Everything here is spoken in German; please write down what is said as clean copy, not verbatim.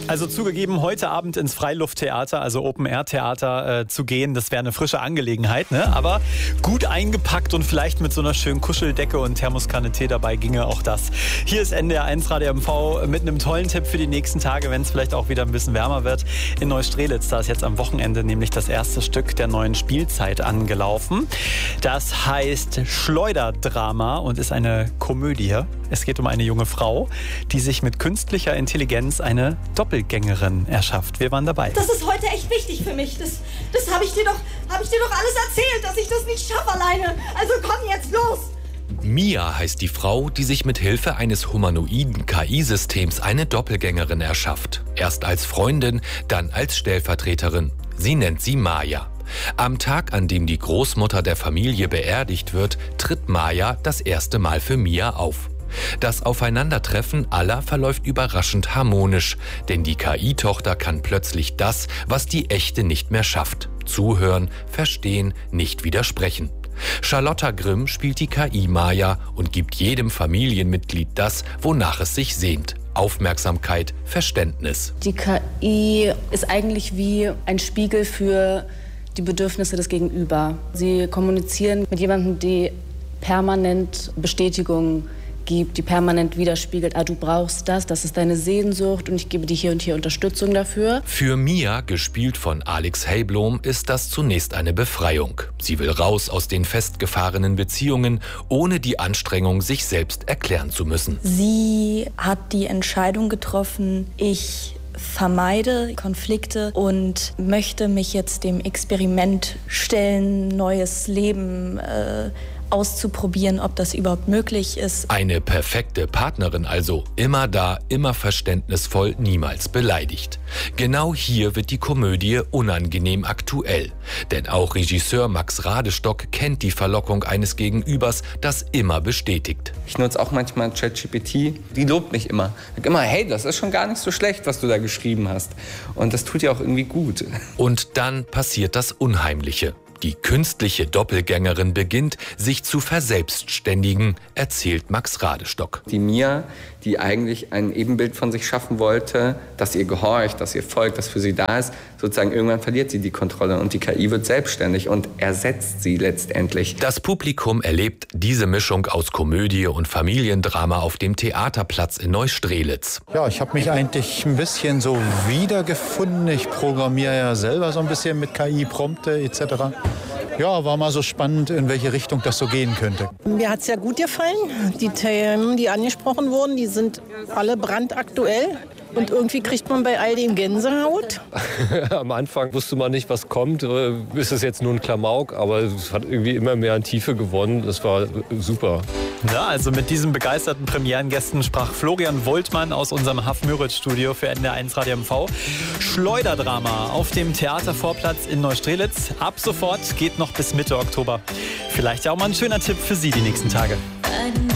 Also zugegeben, heute Abend ins Freilufttheater, also Open-Air-Theater zu gehen, das wäre eine frische Angelegenheit, ne? Aber gut eingepackt und vielleicht mit so einer schönen Kuscheldecke und Thermoskanne Tee dabei ginge auch das. Hier ist NDR 1 Radio MV mit einem tollen Tipp für die nächsten Tage, wenn es vielleicht auch wieder ein bisschen wärmer wird. In Neustrelitz, da ist jetzt am Wochenende nämlich das erste Stück der neuen Spielzeit angelaufen. Das heißt Schleuderdrama und ist eine Komödie. Es geht um eine junge Frau, die sich mit künstlicher Intelligenz eine Doppelgängerin erschafft. Wir waren dabei. Das ist heute echt wichtig für mich. Das habe ich dir doch alles erzählt, dass ich das nicht schaffe alleine. Also komm jetzt los. Mia heißt die Frau, die sich mit Hilfe eines humanoiden KI-Systems eine Doppelgängerin erschafft. Erst als Freundin, dann als Stellvertreterin. Sie nennt sie Maya. Am Tag, an dem die Großmutter der Familie beerdigt wird, tritt Maya das erste Mal für Mia auf. Das Aufeinandertreffen aller verläuft überraschend harmonisch, denn die KI-Tochter kann plötzlich das, was die echte nicht mehr schafft: zuhören, verstehen, nicht widersprechen. Charlotta Grimm spielt die KI-Maya und gibt jedem Familienmitglied das, wonach es sich sehnt: Aufmerksamkeit, Verständnis. Die KI ist eigentlich wie ein Spiegel für die Bedürfnisse des Gegenüber. Sie kommunizieren mit jemandem, die permanent Bestätigung gibt, die permanent widerspiegelt: du brauchst das ist deine Sehnsucht und ich gebe dir hier und hier Unterstützung dafür. Für Mia, gespielt von Alex Heyblom, ist das zunächst eine Befreiung. Sie will raus aus den festgefahrenen Beziehungen, ohne die Anstrengung, sich selbst erklären zu müssen. Sie hat die Entscheidung getroffen: ich vermeide Konflikte und möchte mich jetzt dem Experiment stellen, neues Leben auszuprobieren, ob das überhaupt möglich ist. Eine perfekte Partnerin also. Immer da, immer verständnisvoll, niemals beleidigt. Genau hier wird die Komödie unangenehm aktuell. Denn auch Regisseur Max Radestock kennt die Verlockung eines Gegenübers, das immer bestätigt. Ich nutze auch manchmal ChatGPT. Die lobt mich immer. Sagt immer: hey, das ist schon gar nicht so schlecht, was du da geschrieben hast. Und das tut ja auch irgendwie gut. Und dann passiert das Unheimliche. Die künstliche Doppelgängerin beginnt, sich zu verselbstständigen, erzählt Max Radestock. Die Mia, die eigentlich ein Ebenbild von sich schaffen wollte, das ihr gehorcht, das ihr folgt, das für sie da ist, sozusagen irgendwann verliert sie die Kontrolle und die KI wird selbstständig und ersetzt sie letztendlich. Das Publikum erlebt diese Mischung aus Komödie und Familiendrama auf dem Theaterplatz in Neustrelitz. Ja, ich habe mich eigentlich ein bisschen so wiedergefunden. Ich programmiere ja selber so ein bisschen mit KI, Prompte etc. Ja, war mal so spannend, in welche Richtung das so gehen könnte. Mir hat es ja gut gefallen. Die Themen, die angesprochen wurden, die sind alle brandaktuell. Und irgendwie kriegt man bei all dem Gänsehaut. Am Anfang wusste man nicht, was kommt. Ist es jetzt nur ein Klamauk? Aber es hat irgendwie immer mehr an Tiefe gewonnen. Das war super. Ja, also mit diesen begeisterten Premierengästen sprach Florian Woltmann aus unserem Haff-Müritz-Studio für NDR 1 Radio MV. Schleuderdrama auf dem Theatervorplatz in Neustrelitz. Ab sofort, geht noch bis Mitte Oktober. Vielleicht ja auch mal ein schöner Tipp für Sie die nächsten Tage.